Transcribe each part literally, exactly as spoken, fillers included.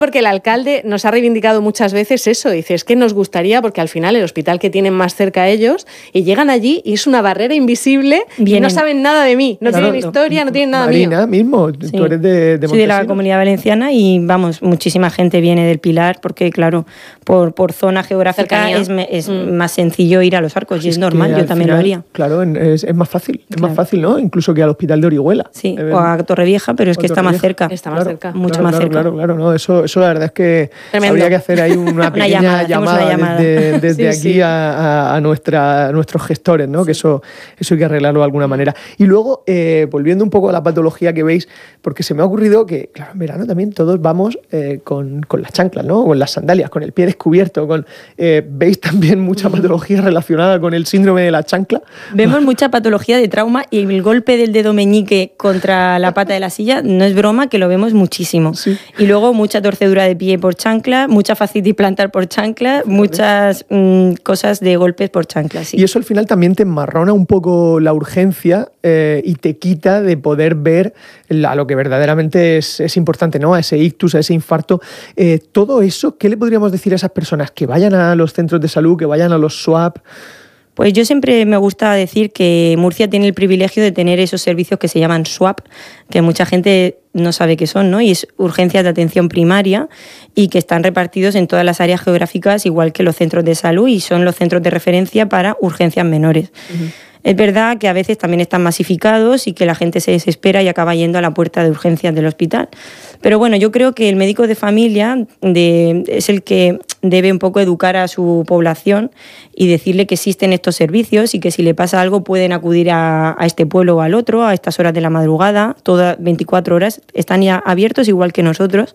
Porque el alcalde nos ha reivindicado muchas veces eso, dice, es que nos gustaría, porque al final el hospital que tienen más cerca a ellos, y llegan allí y es una barrera invisible, Vienen. y no saben nada de mí, no claro, tienen historia, no tienen nada Marina, mío. mismo, sí. tú eres de, de Soy de la Comunidad Valenciana y, vamos, muchísima gente viene del Pilar, porque, claro, por, por zona geográfica es, es mm. más sencillo ir a Los Arcos, y es, es normal, yo también final, lo haría. Claro, es, es más fácil, es claro. más fácil, ¿no? Incluso que al Hospital de Orihuela. Sí, eh, o a Torrevieja, pero es que está más cerca. Está más claro, cerca. Mucho claro, más claro, cerca. Claro, claro, no, eso, eso la verdad es que Tremendo. Habría que hacer ahí una pequeña una llamada, llamada, una llamada desde, desde sí, aquí sí. A, a, nuestra, a nuestros gestores, ¿no? Sí. Que eso, eso hay que arreglarlo de alguna manera. Y luego, eh, volviendo un poco a la patología que veis, porque se me ha ocurrido que, claro, en verano también todos vamos eh, con, con las chanclas, ¿no? Con las sandalias, con el pie descubierto, con eh, ¿veis también mucha patología relacionada con el síndrome de la chancla? Vemos mucha patología de trauma, y el golpe del dedo meñique contra la pata de la silla no es broma, que lo vemos muchísimo. Sí. Y luego mucha torcedura de pie por chancla, mucha fascitis plantar por chancla, muchas mmm, cosas de golpes por chancla. Sí. Y eso al final también te enmarrona un poco la urgencia eh, y te quita de poder ver a lo que verdaderamente es, es importante, ¿no? A ese ictus, a ese infarto. Eh, todo eso, ¿qué le podríamos decir a esas personas? Que vayan a los centros de salud, que vayan a los swap. Pues yo siempre me gusta decir que Murcia tiene el privilegio de tener esos servicios que se llaman swap, que mucha gente no sabe qué son, ¿no? Y es urgencias de atención primaria, y que están repartidos en todas las áreas geográficas, igual que los centros de salud, y son los centros de referencia para urgencias menores. Uh-huh. Es verdad que a veces también están masificados y que la gente se desespera y acaba yendo a la puerta de urgencias del hospital. Pero bueno, yo creo que el médico de familia de, es el que debe un poco educar a su población y decirle que existen estos servicios y que si le pasa algo pueden acudir a, a este pueblo o al otro a estas horas de la madrugada, todas veinticuatro horas, están ya abiertos igual que nosotros.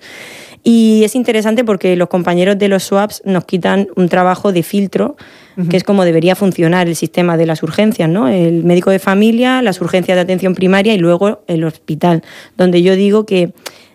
Y es interesante porque los compañeros de los swaps nos quitan un trabajo de filtro, uh-huh. que es como debería funcionar el sistema de las urgencias, ¿no? El médico de familia, las urgencias de atención primaria y luego el hospital, donde yo digo que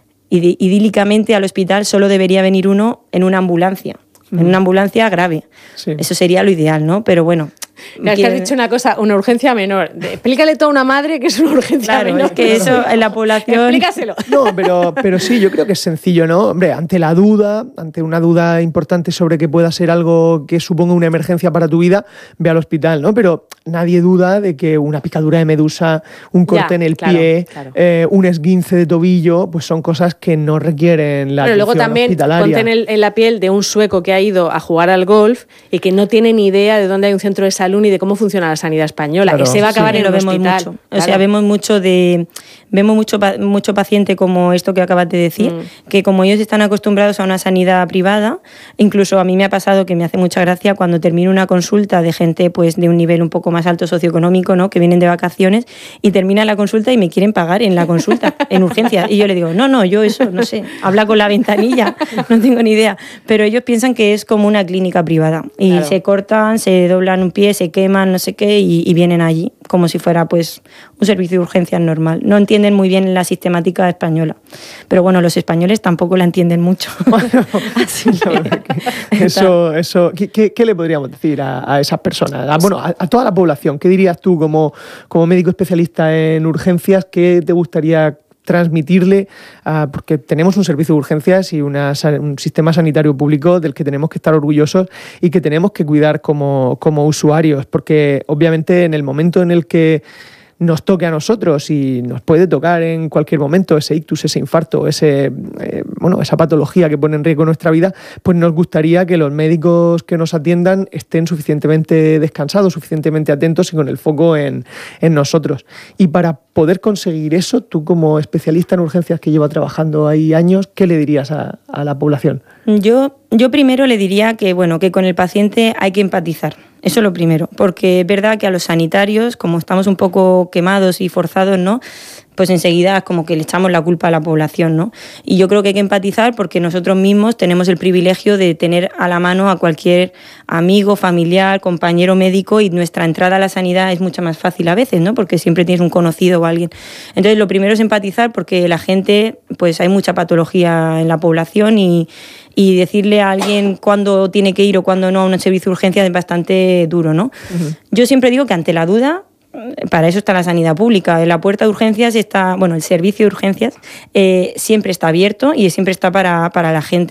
idílicamente al hospital solo debería venir uno en una ambulancia, uh-huh. en una ambulancia grave. Sí. Eso sería lo ideal, ¿no? Pero bueno... Claro, es que has dicho una cosa, una urgencia menor. Explícale todo a una madre que es una urgencia claro, menor. Es que eso en la población... Explícaselo. No, pero, pero sí, yo creo que es sencillo, ¿no? Hombre, ante la duda, ante una duda importante sobre que pueda ser algo que suponga una emergencia para tu vida, ve al hospital, ¿no? Pero nadie duda de que una picadura de medusa, un corte ya, en el claro, pie, claro. Eh, un esguince de tobillo, pues son cosas que no requieren la pero atención luego también hospitalaria. Ponte en, el, en la piel de un sueco que ha ido a jugar al golf y que no tiene ni idea de dónde hay un centro de salud ni de cómo funciona la sanidad española. Claro, Ese va a acabar sí, en lo el vemos hospital. Mucho. Claro. O sea, vemos mucho de vemos mucho mucho paciente como esto que acabas de decir, mm. que como ellos están acostumbrados a una sanidad privada, incluso a mí me ha pasado que me hace mucha gracia cuando termino una consulta de gente pues de un nivel un poco más alto socioeconómico, ¿no? Que vienen de vacaciones y termina la consulta y me quieren pagar en la consulta, en urgencia. Y yo le digo, no, no, yo eso, no sé, habla con la ventanilla, no tengo ni idea. Pero ellos piensan que es como una clínica privada y claro. se cortan, se doblan un pie, se queman, no sé qué, y, y vienen allí como si fuera pues un servicio de urgencias normal. No entienden muy bien la sistemática española. Pero bueno, los españoles tampoco la entienden mucho. Bueno, así que, eso, eso, ¿qué, qué, ¿Qué le podríamos decir a, a esas personas? A, bueno, a, a toda la población. ¿Qué dirías tú como, como médico especialista en urgencias? ¿Qué te gustaría transmitirle? Uh, porque tenemos un servicio de urgencias y una, un sistema sanitario público del que tenemos que estar orgullosos y que tenemos que cuidar como, como usuarios, porque obviamente en el momento en el que nos toque a nosotros y nos puede tocar en cualquier momento ese ictus, ese infarto, ese, eh, bueno, esa patología que pone en riesgo nuestra vida, pues nos gustaría que los médicos que nos atiendan estén suficientemente descansados, suficientemente atentos y con el foco en, en nosotros. Y para poder conseguir eso, tú como especialista en urgencias que lleva trabajando ahí años, ¿qué le dirías a, a la población? Yo, yo primero le diría que, bueno, que con el paciente hay que empatizar. Eso es lo primero, porque es verdad que a los sanitarios, como estamos un poco quemados y forzados, ¿no?, pues enseguida es como que le echamos la culpa a la población, ¿no? Y yo creo que hay que empatizar porque nosotros mismos tenemos el privilegio de tener a la mano a cualquier amigo, familiar, compañero médico, y nuestra entrada a la sanidad es mucho más fácil a veces, ¿no?, porque siempre tienes un conocido o alguien. Entonces, lo primero es empatizar porque la gente, pues hay mucha patología en la población y y decirle a alguien cuándo tiene que ir o cuándo no a un servicio de urgencia es bastante duro, ¿no? Uh-huh. Yo siempre digo que ante la duda, para eso está la sanidad pública. La puerta de urgencias está, bueno, el servicio de urgencias eh, siempre está abierto y siempre está para, para la gente